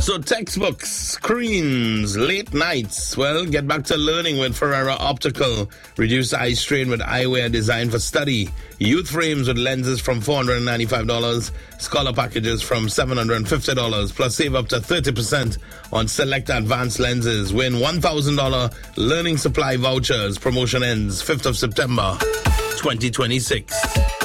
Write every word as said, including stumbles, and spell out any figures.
So textbooks, screens, late nights. Well, get back to learning with Ferrara Optical. Reduce eye strain with eyewear designed for study. Youth frames with lenses from four hundred ninety-five dollars. Scholar packages from seven hundred fifty dollars. Plus save up to thirty percent on select advanced lenses. Win one thousand dollars learning supply vouchers. Promotion ends fifth of September, twenty twenty-six.